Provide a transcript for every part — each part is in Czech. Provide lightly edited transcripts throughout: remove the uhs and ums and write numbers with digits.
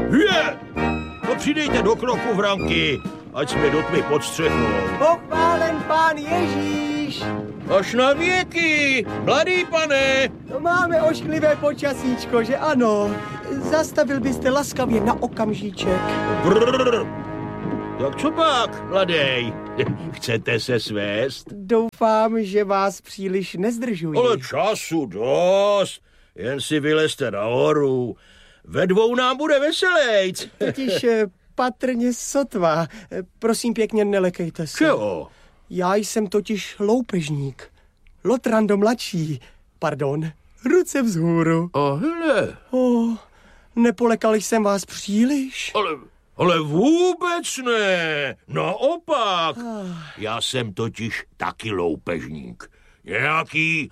Je! No přidejte do kroku, Vranky, ať jsme do tmy pod střechou. Pochválen pán Ježíš! Až na věky, mladý pane! To máme ošklivé počasíčko, že ano? Zastavil byste laskavě na okamžíček. Brrr. Tak co pak, mladej? Chcete se svést? Doufám, že vás příliš nezdržuji. Ale času dost. Jen si vylezte nahoru. Ve dvou nám bude veselejc. Totiž patrně sotva. Prosím pěkně, nelekejte se. Čeho? Já jsem totiž loupežník. Lotrando mladší. Pardon, ruce vzhůru. A hele. Nepolekal jsem vás příliš? Ale vůbec ne. Naopak. Já jsem totiž taky loupežník. Nějaký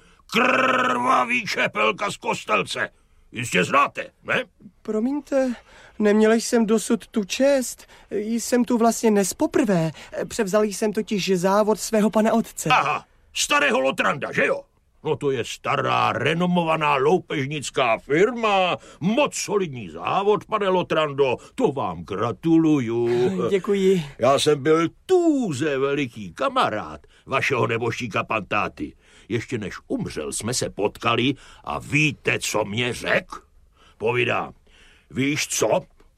krvavý čepelka z Kostelce. Jistě znáte, ne? Promiňte, neměl jsem dosud tu čest. Jsem tu vlastně nespoprvé. Převzal jsem totiž závod svého pana otce. Aha, starého Lotranda, že jo? No to je stará, renomovaná loupežnická firma. Moc solidní závod, pane Lotrando. To vám gratuluju. Děkuji. Já jsem byl tůze veliký kamarád vašeho neboštíka Pantáty. Ještě než umřel, jsme se potkali a víte, co mě řekl? Povídám, víš co,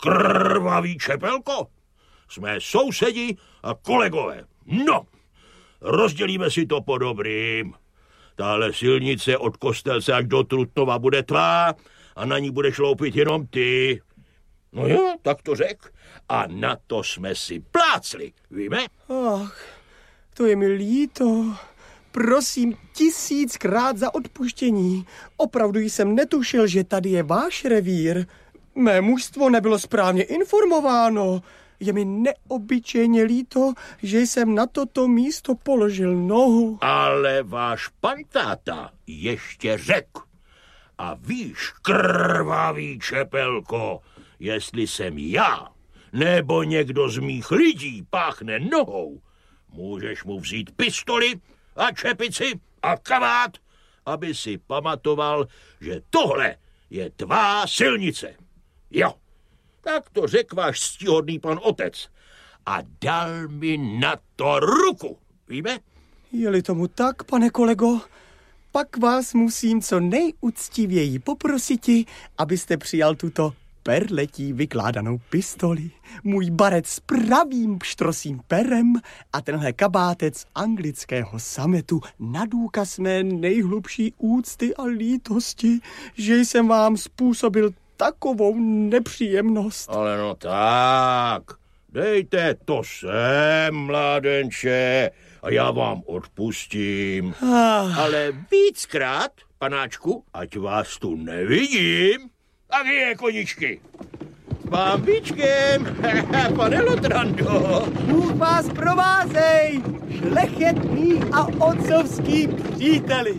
krvavý čepelko? Jsme sousedi a kolegové. No, rozdělíme si to po dobrým. Tahle silnice od Kostelce až do Trutnova bude tvá a na ní budeš loupit jenom ty. No jo, tak to řek. A na to jsme si plácli, víme? Ach, to je mi líto. Prosím 1000krát za odpuštění. Opravdu jsem netušil, že tady je váš revír. Mé mužstvo nebylo správně informováno. Je mi neobyčejně líto, že jsem na toto místo položil nohu. Ale váš Pantáta ještě řekl. A víš, krvavý čepelko, jestli jsem já nebo někdo z mých lidí páchne nohou, můžeš mu vzít pistoli a čepici a kabát, aby si pamatoval, že tohle je tvá silnice. Jo, tak to řekl váš ctihodný pan otec a dal mi na to ruku, víme? Je-li tomu tak, pane kolego, pak vás musím co nejuctivěji poprositi, abyste přijal tuto perletí vykládanou pistoli, můj barec s pravým pštrosím perem a tenhle kabátec anglického sametu na důkaz mé nejhlubší úcty a lítosti, že jsem vám způsobil takovou nepříjemnost. Ale no tak, dejte to sem, mládenče, a já vám odpustím. Ale víckrát, panáčku, ať vás tu nevidím. Tak je, koničky. S bábičkem, pane Lotrando. Bůh vás provázej, šlechetný a otcovský příteli.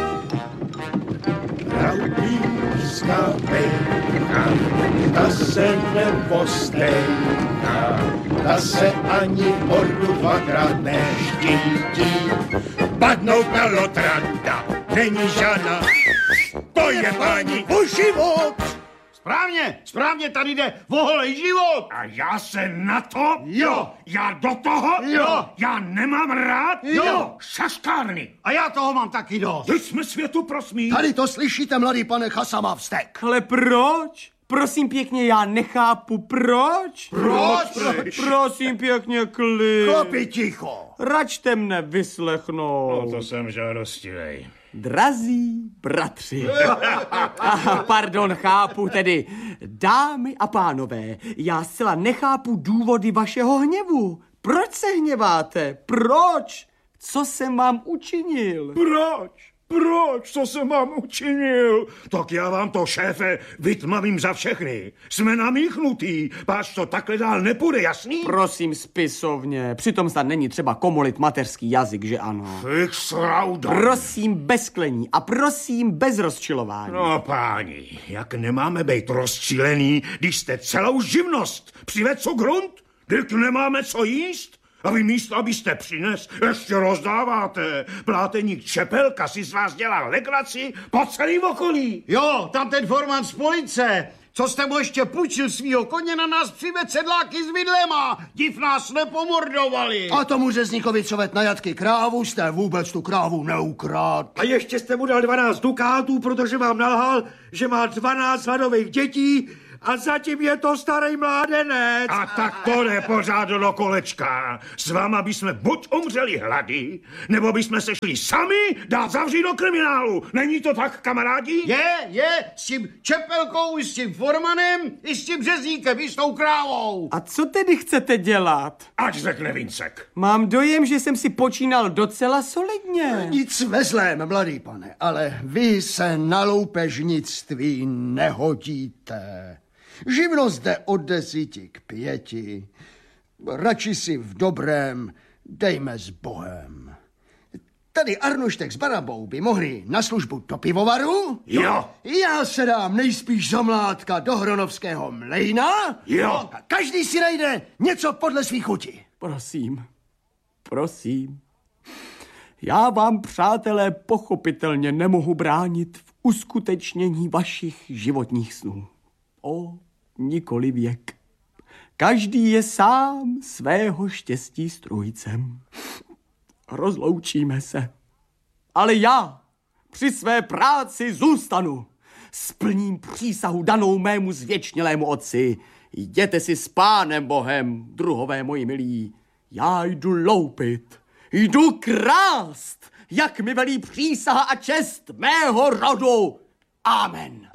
Raudýřská pejcha, ta se nepostejká, ta se ani ordu dvakrát neštítí. Padnout na Lotranda není žádná, to je páni o život. Správně, tady jde o holej život. A já se na to? Jo. Já do toho? Jo. Já nemám rád? Jo. Šaškárny. A já toho mám taky dost. Teď jsme světu prosmí. Tady to slyšíte, mladý pane Chasama, vztek. Ale proč? Prosím pěkně, já nechápu, proč? Proč? Prosím pěkně, klid. Chlapi, ticho. Račte mne vyslechnout. No to jsem žádostivej. Drazí bratři. Pardon, chápu tedy. Dámy a pánové, já zcela nechápu důvody vašeho hněvu. Proč se hněváte? Proč? Co jsem vám učinil? Proč? Co jsem vám učinil? Tak já vám to, šéfe, vytmavím za všechny. Jsme namíchnutý, páč to takhle dál nepůjde, jasný? Prosím spisovně, přitom snad není třeba komolit mateřský jazyk, že ano? Fych srauda. Prosím bez klení a prosím bez rozčilování. No páni, jak nemáme být rozčilený, když jste celou živnost přived co grunt? Když nemáme co jíst? A vy místo, abyste přines, ještě rozdáváte. Pláteník Čepelka si z vás dělá legraci po celým okolí. Jo, tam ten forman z police. Co jste mu ještě půjčil svýho koně, na nás přived sedláky s vidlema. Div nás nepomordovali. A tomu řezníkovi, co ved na jatky krávu, jste vůbec tu krávu neukrát. A ještě jste mu dal 12 dukátů, protože vám nalhal, že má 12 hladových dětí a zatím je to starý mládenec. A tak to jde pořád do kolečka. S váma bychom buď umřeli hlady, nebo bychom se šli sami dát zavřít do kriminálu. Není to tak, kamarádi? Je, s tím Čepelkou, i s tím formanem, i s tím řezníkem, i s tou krávou. A co tedy chcete dělat? Ať řekne Vincek. Mám dojem, že jsem si počínal docela solidně. Nic ve zlém, mladý pane, ale vy se na loupežnictví nehodíte. Živnost jde od 10 k 5. Radši si v dobrém dejme s Bohem. Tady Arnoštek s Barabou by mohli na službu do pivovaru. Jo. Já se dám nejspíš za mládka do Hronovského mlejna. Jo. A každý si najde něco podle svých chutí. Prosím. Já vám, přátelé, pochopitelně nemohu bránit v uskutečnění vašich životních snů. Nikoli věk. Každý je sám svého štěstí strůjcem. Rozloučíme se. Ale já při své práci zůstanu. Splním přísahu danou mému zvěčnělému otci. Jděte si s Pánem Bohem, druhové moji milí. Já jdu loupit, jdu krást, jak mi velí přísaha a čest mého rodu. Amen.